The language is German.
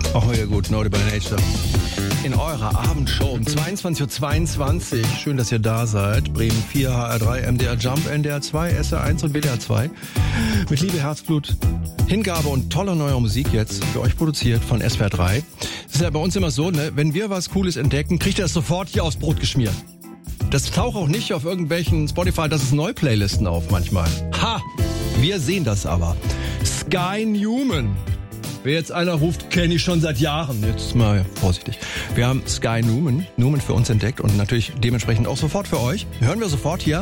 Auch wieder gut, Naughty by Nature. In eurer Abendshow um 22.22 Uhr. Schön, dass ihr da seid. Bremen 4, HR3, MDR Jump, NDR 2, SR1 und WDR 2. Mit Liebe, Herzblut, Hingabe und toller neuer Musik jetzt für euch produziert von SWR 3. Das ist ja bei uns immer so, ne? Wenn wir was Cooles entdecken, kriegt ihr das sofort hier aufs Brot geschmiert. Das taucht auch nicht auf irgendwelchen Spotify, das ist Neuplaylisten auf manchmal. Ha! Wir sehen das aber. Sky Newman. Wer jetzt einer ruft, kenne ich schon seit Jahren. Jetzt mal vorsichtig. Wir haben Sky Newman für uns entdeckt und natürlich dementsprechend auch sofort für euch. Hören wir sofort hier.